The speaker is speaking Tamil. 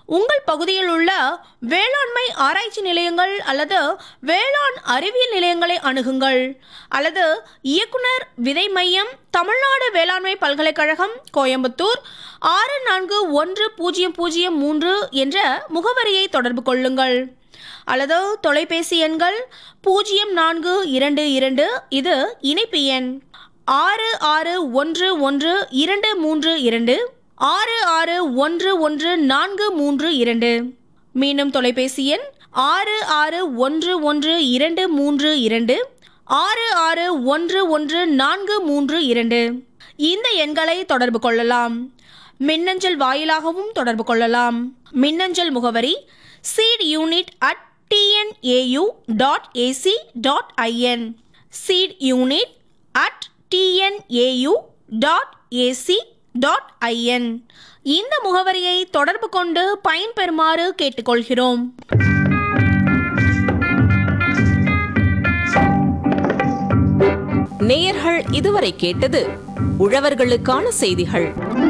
உங்கள் பகுதியில் உள்ள வேளாண்மை ஆராய்ச்சி நிலையங்கள் அல்லது வேளாண் அறிவியல் நிலையங்களை அணுகுங்கள். அல்லது இயக்குனர் விதை மையம், தமிழ்நாடு வேளாண்மை பல்கலைக்கழகம், கோயம்புத்தூர் 641003 என்ற முகவரியை தொடர்பு கொள்ளுங்கள். அல்லது தொலைபேசி எண்கள் 0422, இது இணைப்பு எண் 661123 661142. மீண்டும் தொலைபேசி எண் 661123 661142. இந்த எண்களை தொடர்பு கொள்ளலாம். மின்னஞ்சல் வாயிலாகவும் தொடர்பு கொள்ளலாம். மின்னஞ்சல் முகவரி seedunit@tnau.ac.in seedunit@tnau.ac.in. இந்த முகவரியை தொடர்பு கொண்டு பயன்பெறுமாறு கேட்டுக்கொள்கிறோம். நேயர்கள் இதுவரை கேட்டது உழவர்களுக்கான செய்திகள்.